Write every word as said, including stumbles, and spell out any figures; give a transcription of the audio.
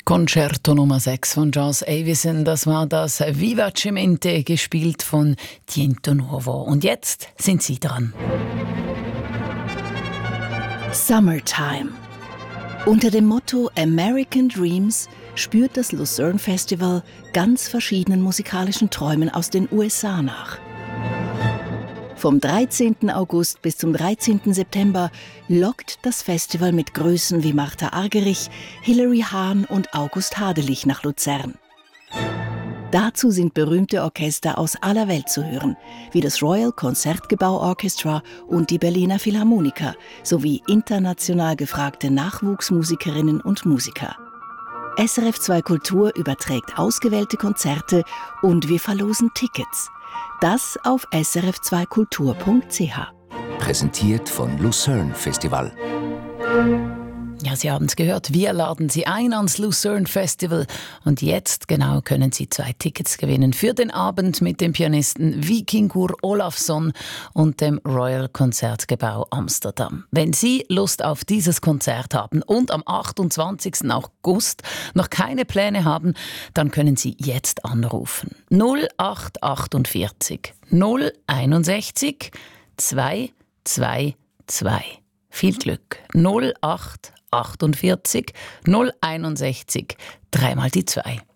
Concerto Nummer sechs von Jazz Avison, das war das Vivacemente, gespielt von Tiento Nuovo. Und jetzt sind Sie dran. Summertime. Unter dem Motto American Dreams spürt das Lucerne Festival ganz verschiedenen musikalischen Träumen aus den U S A nach. Vom dreizehnten August bis zum dreizehnten September lockt das Festival mit Größen wie Martha Argerich, Hilary Hahn und August Hadelich nach Luzern. Dazu sind berühmte Orchester aus aller Welt zu hören, wie das Royal Concertgebouw Orchestra und die Berliner Philharmoniker, sowie international gefragte Nachwuchsmusikerinnen und Musiker. S R F zwei Kultur überträgt ausgewählte Konzerte und wir verlosen Tickets. Das auf s r f zwei kultur punkt c h. Präsentiert von Lucerne Festival. Ja, Sie haben es gehört, wir laden Sie ein ans Lucerne Festival. Und jetzt genau können Sie zwei Tickets gewinnen für den Abend mit dem Pianisten Vikingur Olafsson und dem Royal Concertgebouw Amsterdam. Wenn Sie Lust auf dieses Konzert haben und am achtundzwanzigsten August noch keine Pläne haben, dann können Sie jetzt anrufen. null acht achtundvierzig null einundsechzig zwei zwei zwei. Viel Glück. null acht achtundvierzig null einundsechzig, dreimal die zwei.